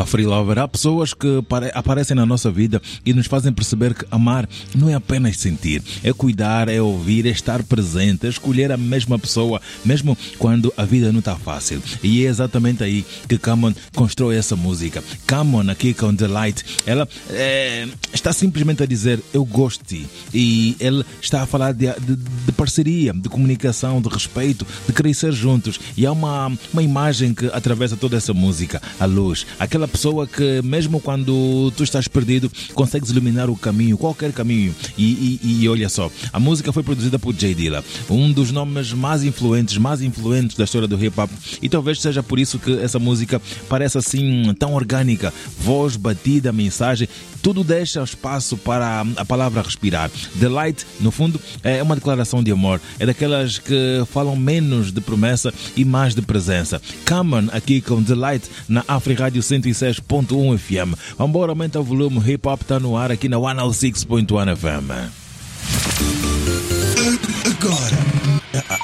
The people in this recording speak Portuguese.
Free Lover, há pessoas que aparecem na nossa vida e nos fazem perceber que amar não é apenas sentir, é cuidar, é ouvir, é estar presente, é escolher a mesma pessoa, mesmo quando a vida não está fácil. E é exatamente aí que Camon constrói essa música. Camon, aqui com Delight, ela está simplesmente a dizer eu gosto de ti. E ele está a falar de parceria, de comunicação, de respeito, de crescer juntos. E há uma imagem que atravessa toda essa música, a luz. Aquela pessoa que mesmo quando tu estás perdido, consegues iluminar o caminho, qualquer caminho. E olha só, a música foi produzida por J Dilla, um dos nomes mais influentes da história do hip-hop. E talvez seja por isso que essa música parece assim tão orgânica. Voz, batida, mensagem, tudo deixa espaço para a palavra respirar. Delight, no fundo, é uma declaração de amor. É daquelas que falam menos de promessa e mais de presença. Camon, aqui com Delight, na Afri Rádio 106.1 FM. Vambora, aumenta o volume. Hip Hop está no ar aqui na 106.1 FM.